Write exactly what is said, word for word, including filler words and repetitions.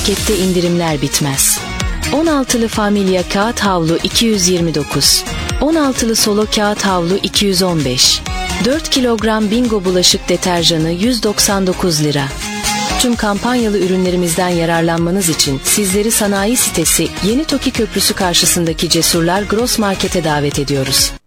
Markette indirimler bitmez. on altılı Familya kağıt havlu iki yüz yirmi dokuz. on altılı Solo kağıt havlu iki yüz on beş. dört kilogram Bingo bulaşık deterjanı yüz doksan dokuz lira. Tüm kampanyalı ürünlerimizden yararlanmanız için sizleri sanayi sitesi Yeni Toki Köprüsü karşısındaki Cesurlar Gross Market'e davet ediyoruz.